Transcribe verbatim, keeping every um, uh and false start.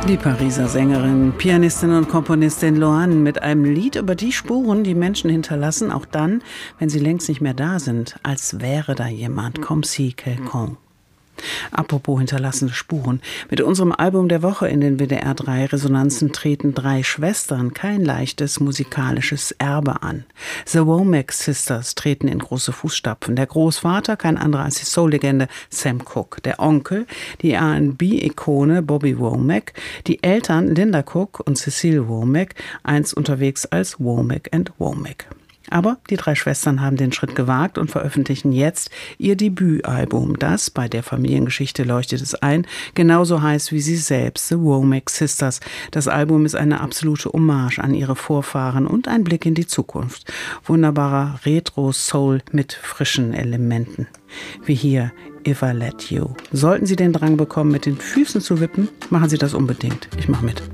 Die Pariser Sängerin, Pianistin und Komponistin Loane mit einem Lied über die Spuren, die Menschen hinterlassen, auch dann, wenn sie längst nicht mehr da sind, als wäre da jemand, comme si quelqu'un. Apropos hinterlassene Spuren. Mit unserem Album der Woche in den W D R drei Resonanzen treten drei Schwestern kein leichtes musikalisches Erbe an. The Womack Sisters treten in große Fußstapfen. Der Großvater, kein anderer als die Soul-Legende Sam Cooke. Der Onkel, die R and B-Ikone Bobby Womack. Die Eltern Linda Cooke und Cecile Womack, einst unterwegs als Womack and Womack. Aber die drei Schwestern haben den Schritt gewagt und veröffentlichen jetzt ihr Debütalbum, das, bei der Familiengeschichte leuchtet es ein, genauso heißt wie sie selbst, The Womack Sisters. Das Album ist eine absolute Hommage an ihre Vorfahren und ein Blick in die Zukunft. Wunderbarer Retro-Soul mit frischen Elementen. Wie hier If I Let You. Sollten Sie den Drang bekommen, mit den Füßen zu wippen, machen Sie das unbedingt. Ich mache mit.